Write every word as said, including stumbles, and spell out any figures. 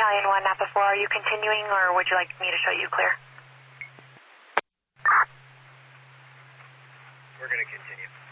Stallion one, Napa four, are you continuing or would you like me to show you clear? We're going to continue.